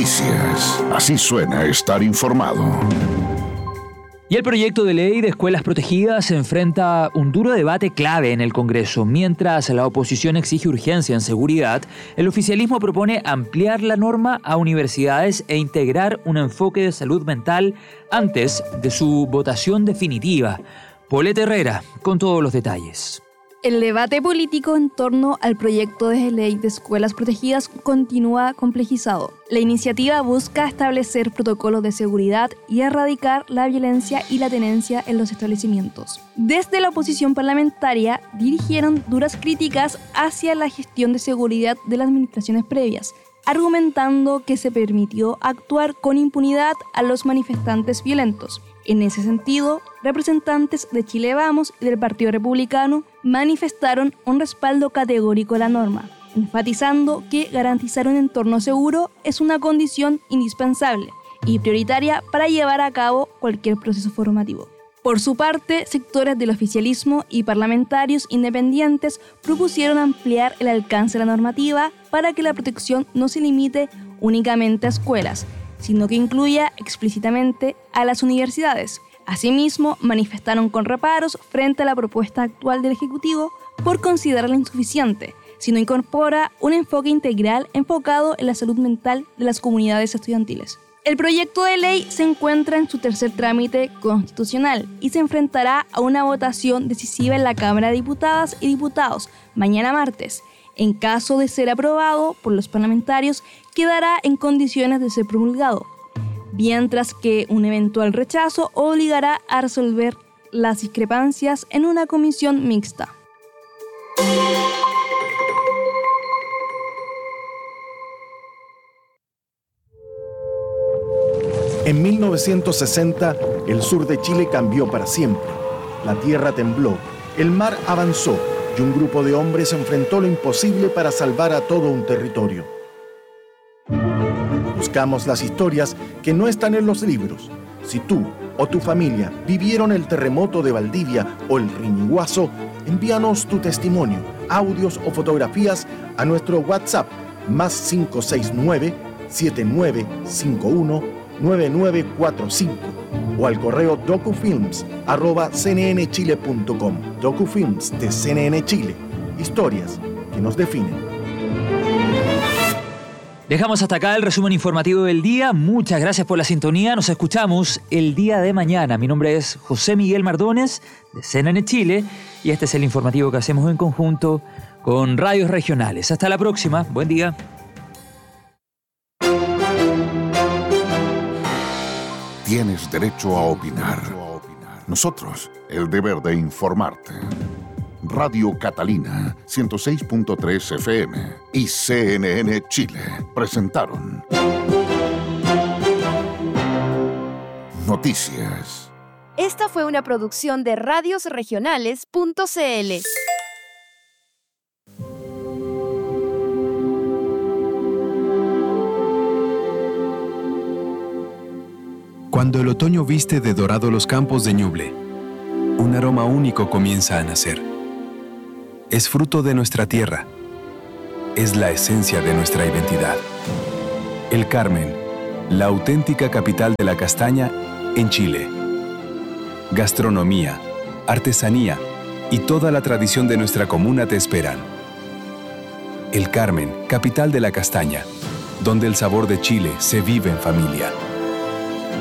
Noticias. Así suena estar informado. Y el proyecto de ley de escuelas protegidas se enfrenta a un duro debate clave en el Congreso. Mientras la oposición exige urgencia en seguridad, el oficialismo propone ampliar la norma a universidades e integrar un enfoque de salud mental antes de su votación definitiva. Paulette Herrera, con todos los detalles. El debate político en torno al proyecto de ley de escuelas protegidas continúa complejizado. La iniciativa busca establecer protocolos de seguridad y erradicar la violencia y la tenencia en los establecimientos. Desde la oposición parlamentaria dirigieron duras críticas hacia la gestión de seguridad de las administraciones previas, argumentando que se permitió actuar con impunidad a los manifestantes violentos. En ese sentido, representantes de Chile Vamos y del Partido Republicano manifestaron un respaldo categórico a la norma, enfatizando que garantizar un entorno seguro es una condición indispensable y prioritaria para llevar a cabo cualquier proceso formativo. Por su parte, sectores del oficialismo y parlamentarios independientes propusieron ampliar el alcance de la normativa para que la protección no se limite únicamente a escuelas, sino que incluya explícitamente a las universidades. Asimismo, manifestaron con reparos frente a la propuesta actual del Ejecutivo por considerarla insuficiente, si no incorpora un enfoque integral enfocado en la salud mental de las comunidades estudiantiles. El proyecto de ley se encuentra en su tercer trámite constitucional y se enfrentará a una votación decisiva en la Cámara de Diputadas y Diputados mañana martes. En caso de ser aprobado por los parlamentarios, quedará en condiciones de ser promulgado, mientras que un eventual rechazo obligará a resolver las discrepancias en una comisión mixta. En 1960, el sur de Chile cambió para siempre. La tierra tembló, el mar avanzó y un grupo de hombres enfrentó lo imposible para salvar a todo un territorio. Buscamos las historias que no están en los libros. Si tú o tu familia vivieron el terremoto de Valdivia o el Riñiguazo, envíanos tu testimonio, audios o fotografías a nuestro WhatsApp más 569-7951-9945 o al correo docufilms@cnnchile.com. Docufilms de CNN Chile. Historias que nos definen. Dejamos hasta acá el resumen informativo del día. Muchas gracias por la sintonía. Nos escuchamos el día de mañana. Mi nombre es José Miguel Mardones, de CNN Chile, y este es el informativo que hacemos en conjunto con radios regionales. Hasta la próxima. Buen día. Tienes derecho a opinar. Nosotros, el deber de informarte. Radio Catalina, 106.3 FM y CNN Chile presentaron Noticias. Esta fue una producción de radiosregionales.cl. Cuando el otoño viste de dorado los campos de Ñuble, un aroma único comienza a nacer. Es fruto de nuestra tierra. Es la esencia de nuestra identidad. El Carmen, la auténtica capital de la castaña en Chile. Gastronomía, artesanía y toda la tradición de nuestra comuna te esperan. El Carmen, capital de la castaña, donde el sabor de Chile se vive en familia.